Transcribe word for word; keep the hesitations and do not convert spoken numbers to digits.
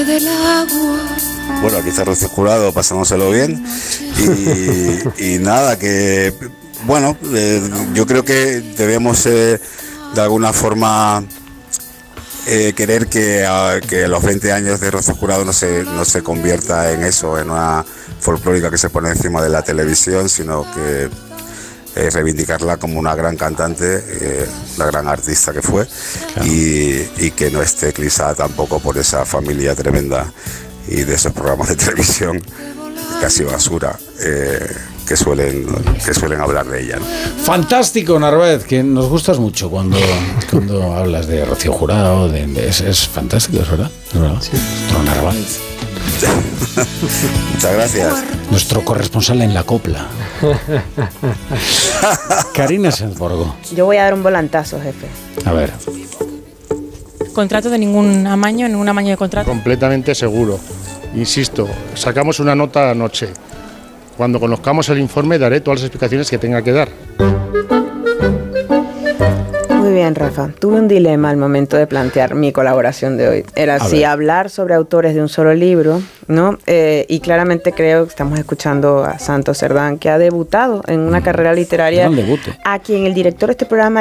Bueno, aquí está Rocío Jurado, pasándoselo bien. Y, y nada, que bueno, eh, yo creo que debemos eh, de alguna forma eh, querer que, a, que los veinte años de Rocío Jurado no se, no se convierta en eso, en una folclórica que se pone encima de la televisión, sino que eh, reivindicarla como una gran cantante, eh, una gran artista que fue, claro. y, y que no esté eclipsada tampoco por esa familia tremenda y de esos programas de televisión casi basura eh, que suelen que suelen hablar de ella, ¿no? Fantástico, Narváez, que nos gustas mucho cuando, cuando hablas de Rocío Jurado, de, de, es, es fantástico, es verdad, es verdad. Sí. Nuestro Narváez. Muchas gracias. Nuestro corresponsal en la copla. Karina Sanzborgo. Yo voy a dar un volantazo, jefe. A ver. ¿Contrato de ningún amaño, ningún amaño de contrato? Completamente seguro. Insisto, sacamos una nota anoche. Cuando conozcamos el informe daré todas las explicaciones que tenga que dar. Muy bien, Rafa. Tuve un dilema al momento de plantear mi colaboración de hoy. Era a si ver. hablar sobre autores de un solo libro, ¿no? Eh, y claramente creo que estamos escuchando a Santos Cerdán, que ha debutado en una carrera literaria, Gran debute. a quien el director de este programa